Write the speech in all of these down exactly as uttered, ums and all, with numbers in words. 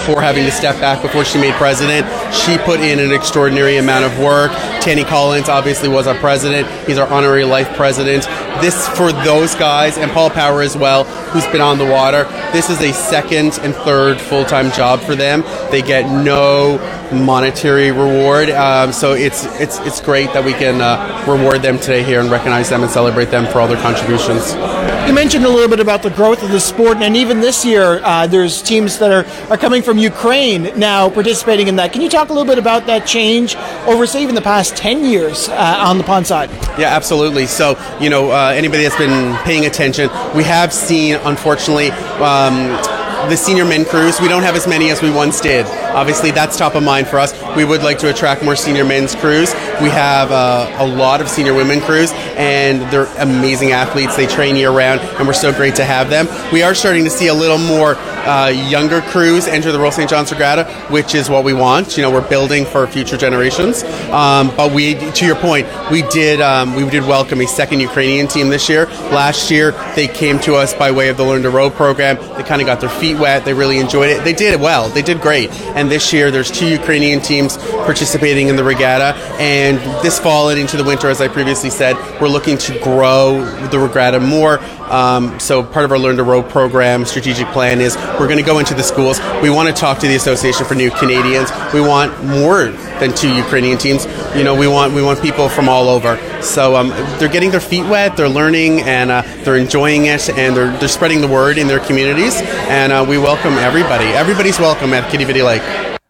before having to step back before she made president. She put in an extraordinary amount of work. Tanny Collins obviously was our president. He's our honorary life president. This, for those guys, and Paul Power as well, who's been on the water, this is a second and third full-time job for them. They get no monetary reward, um, so it's it's it's great that we can uh, reward them today here and recognize them and celebrate them for all their contributions. You mentioned a little bit about the growth of the sport, and even this year, uh, there's teams that are, are coming from Ukraine now participating in that. Can you talk a little bit about that change over, say, even the past ten years uh, on the pond side? Yeah, absolutely. So, you know, uh, anybody that's been paying attention, we have seen, unfortunately, um, the senior men crews. We don't have as many as we once did. Obviously, that's top of mind for us. We would like to attract more senior men's crews. We have uh, a lot of senior women crews, and they're amazing athletes. They train year-round, and we're so great to have them. We are starting to see a little more uh, younger crews enter the Royal Saint John's Regatta, which is what we want. You know, we're building for future generations. Um, but we, to your point, we did um, we did welcome a second Ukrainian team this year. Last year, they came to us by way of the Learn to Row program. They kind of got their feet wet. They really enjoyed it. They did it well. They did great. And this year, there's two Ukrainian teams participating in the regatta. And this fall and into the winter, as I previously said, we're looking to grow the regatta more. Um, so part of our Learn to Row program strategic plan is we're going to go into the schools. We want to talk to the Association for New Canadians. We want more than two Ukrainian teams. You know, we want we want people from all over. So um, they're getting their feet wet, they're learning, and uh, they're enjoying it, and they're they're spreading the word in their communities. And uh, we welcome everybody. Everybody's welcome at Quidi Vidi Lake.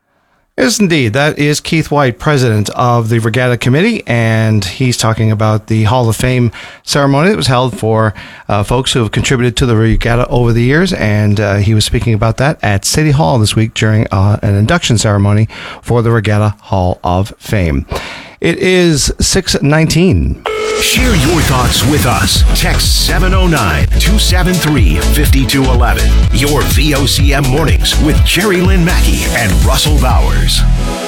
Yes, indeed. That is Keith White, president of the Regatta Committee, and he's talking about the Hall of Fame ceremony that was held for uh, folks who have contributed to the regatta over the years, and uh, he was speaking about that at City Hall this week during uh, an induction ceremony for the Regatta Hall of Fame. It is six nineteen. Share your thoughts with us. Text seven oh nine, two seven three, five two one one. Your V O C M Mornings with Jerry Lynn Mackey and Russell Bowers.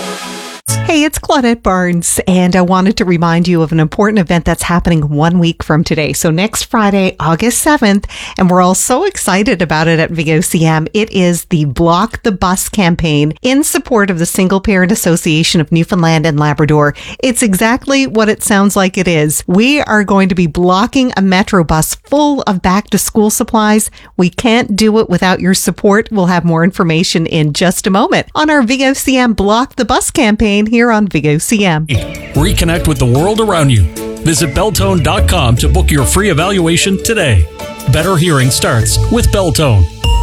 Hey, it's Claudette Barnes, and I wanted to remind you of an important event that's happening one week from today. So next Friday, August seventh, and we're all so excited about it at V O C M. It is the Block the Bus campaign in support of the Single Parent Association of Newfoundland and Labrador. It's exactly what it sounds like it is. We are going to be blocking a Metro bus full of back-to-school supplies. We can't do it without your support. We'll have more information in just a moment on our V O C M Block the Bus campaign here on V O C M. Reconnect with the world around you. Visit Beltone dot com to book your free evaluation today. Better hearing starts with Beltone.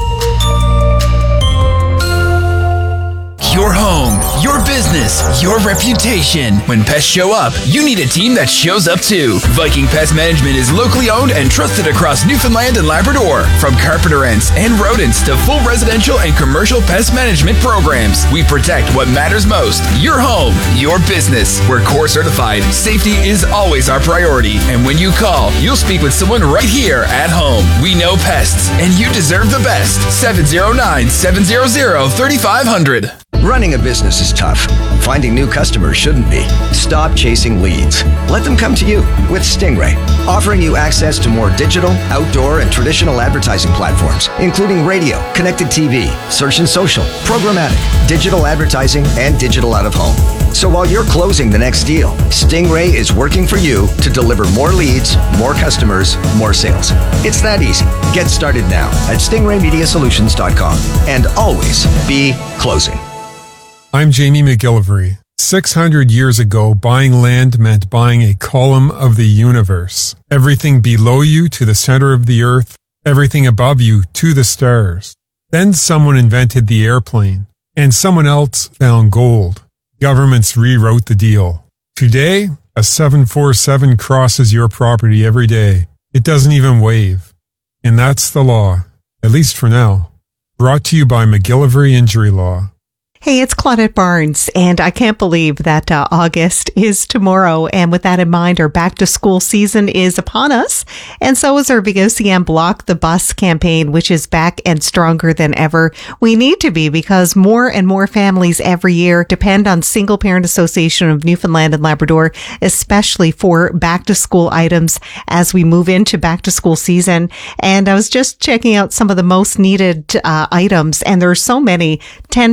Your home, your business, your reputation. When pests show up, you need a team that shows up too. Viking Pest Management is locally owned and trusted across Newfoundland and Labrador. From carpenter ants and rodents to full residential and commercial pest management programs, we protect what matters most. Your home, your business. We're core certified. Safety is always our priority. And when you call, you'll speak with someone right here at home. We know pests, and you deserve the best. seven oh nine, seven hundred, thirty-five hundred. Running a business is tough. Finding new customers shouldn't be. Stop chasing leads. Let them come to you with Stingray, offering you access to more digital, outdoor, and traditional advertising platforms, including radio, connected T V, search and social, programmatic, digital advertising, and digital out-of-home. So while you're closing the next deal, Stingray is working for you to deliver more leads, more customers, more sales. It's that easy. Get started now at stingray media solutions dot com and always be closing. I'm Jamie McGillivray. six hundred years ago, buying land meant buying a column of the universe. Everything below you to the center of the earth, everything above you to the stars. Then someone invented the airplane, and someone else found gold. Governments rewrote the deal. Today, a seven forty-seven crosses your property every day. It doesn't even wave. And that's the law, at least for now. Brought to you by McGillivray Injury Law. Hey, it's Claudette Barnes, and I can't believe that uh, August is tomorrow. And with that in mind, our back-to-school season is upon us, and so is our V O C M Block the Bus campaign, which is back and stronger than ever. We need to be, because more and more families every year depend on Single Parent Association of Newfoundland and Labrador, especially for back-to-school items as we move into back-to-school season. And I was just checking out some of the most needed uh, items, and there are so many. ten